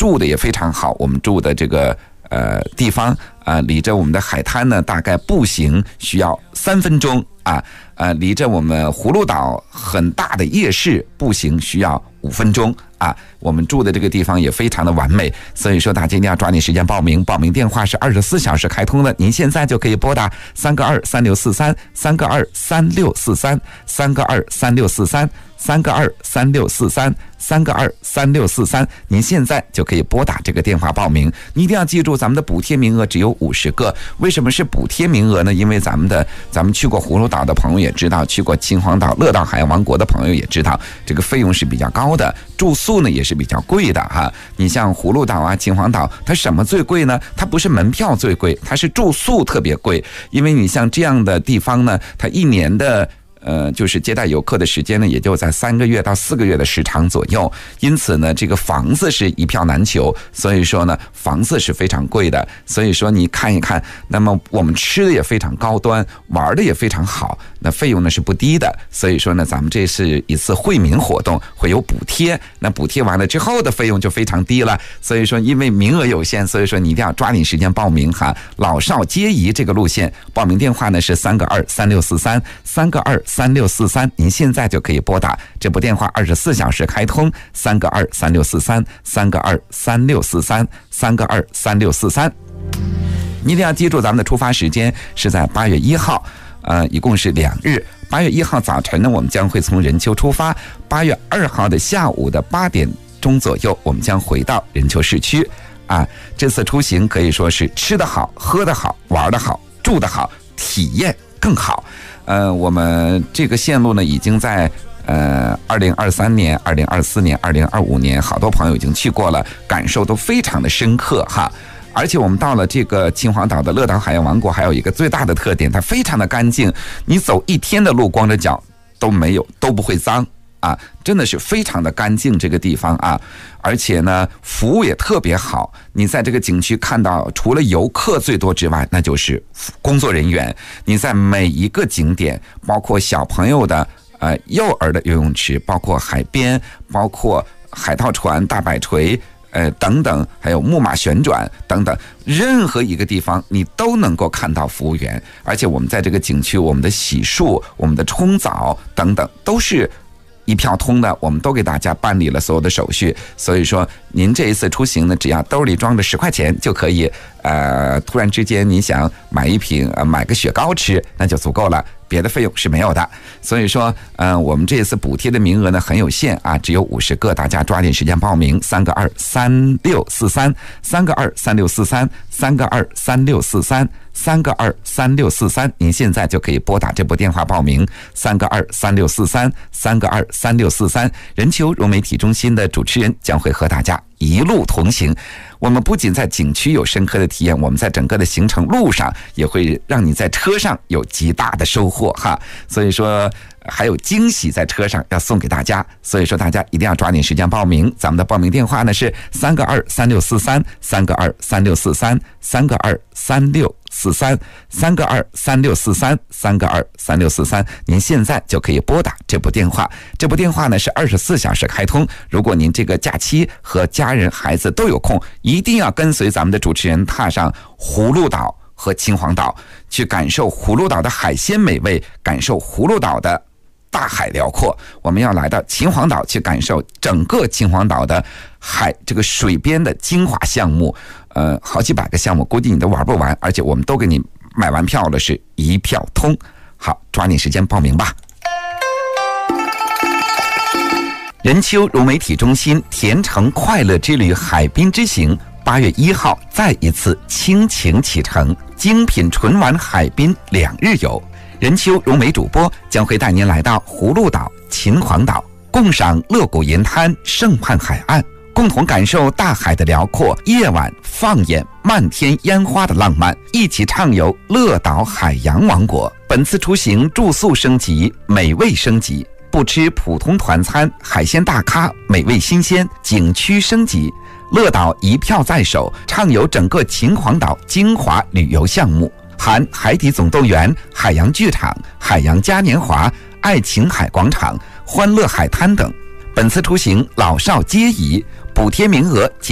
住的也非常好，我们住的这个地方离着我们的海滩呢，大概步行需要3分钟离着我们葫芦岛很大的夜市步行需要5分钟我们住的这个地方也非常的完美，所以说大家一定要抓紧时间报名，报名电话是24小时开通的，您现在就可以拨打3223643 3223643 3223643 3223643 3223643，您现在就可以拨打这个电话报名。你一定要记住，咱们的补贴名额只有50个。为什么是补贴名额呢？因为咱们去过葫芦岛的朋友也知道，去过秦皇岛、乐岛海洋王国的朋友也知道，这个费用是比较高的，住宿呢也是比较贵的你像葫芦岛秦皇岛，它什么最贵呢？它不是门票最贵，它是住宿特别贵。因为你像这样的地方呢，它一年的就是接待游客的时间呢，也就在3个月到4个月的时长左右，因此呢，这个房子是一票难求，所以说呢，房子是非常贵的。所以说你看一看，那么我们吃的也非常高端，玩的也非常好，那费用呢是不低的。所以说呢，咱们这是一次惠民活动，会有补贴，那补贴完了之后的费用就非常低了。所以说，因为名额有限，所以说你一定要抓紧时间报名老少皆宜这个路线，报名电话呢是3223643 3223643，您现在就可以拨打这部电话，24小时开通，3223643 3223643 3223643。你一定要记住，咱们的出发时间是在8月1号，一共是2日。8月1号早晨呢，我们将会从任丘出发；8月2号的下午的8点钟左右，我们将回到任丘市区。这次出行可以说是吃得好、喝得好、玩得好、住得好，体验更好。我们这个线路呢，已经在2023年、2024年、2025年，好多朋友已经去过了，感受都非常的深刻而且我们到了这个秦皇岛的乐岛海洋王国，还有一个最大的特点，它非常的干净，你走1天的路，光着脚都没有，都不会脏真的是非常的干净这个地方而且呢，服务也特别好。你在这个景区看到，除了游客最多之外，那就是工作人员。你在每一个景点，包括小朋友的幼儿的游泳池，包括海边，包括海盗船、大摆锤等等，还有木马旋转等等，任何一个地方你都能够看到服务员。而且我们在这个景区，我们的洗漱、我们的冲澡等等都是一票通的，我们都给大家办理了所有的手续。所以说您这一次出行呢，只要兜里装着10块钱就可以突然之间你想买一瓶买个雪糕吃，那就足够了，别的费用是没有的。所以说我们这一次补贴的名额呢很有限只有50个，大家抓紧时间报名，3223643 3223643 3223643 3223643，您现在就可以拨打这部电话报名，3223643 3223643。任丘融媒体中心的主持人将会和大家一路同行。我们不仅在景区有深刻的体验，我们在整个的行程路上也会让你在车上有极大的收获所以说还有惊喜在车上要送给大家，所以说大家一定要抓紧时间报名。咱们的报名电话呢是3223643 3223643 3223643 3223643 3223643，您现在就可以拨打这部电话。这部电话呢是24小时开通。如果您这个假期和家人孩子都有空，一定要跟随咱们的主持人踏上葫芦岛和秦皇岛，去感受葫芦岛的海鲜美味，感受葫芦岛的大海辽阔。我们要来到秦皇岛去感受整个秦皇岛的这个水边的精华项目，好几百个项目，估计你都玩不完，而且我们都给你买完票了，是一票通。好，抓紧时间报名吧。任丘融媒体中心甜橙快乐之旅海滨之行8月1号再一次倾情启程，精品纯玩海滨2日游。任丘融媒主播将会带您来到葫芦岛、秦皇岛，共赏乐谷银滩、胜畔海岸，共同感受大海的辽阔，夜晚放眼漫天烟花的浪漫，一起畅游乐岛海洋王国。本次出行住宿升级，美味升级，不吃普通团餐，海鲜大咖，美味新鲜，景区升级。乐岛一票在手，畅游整个秦皇岛精华旅游项目，含海底总动员、海洋剧场、海洋嘉年华、爱琴海广场、欢乐海滩等。本次出行老少皆宜，补贴名额